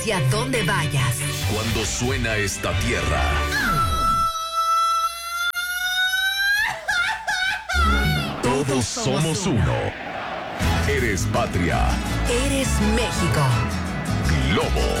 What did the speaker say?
Hacia donde vayas. Cuando suena esta tierra, todos somos uno. Eres patria. Eres México. Globo.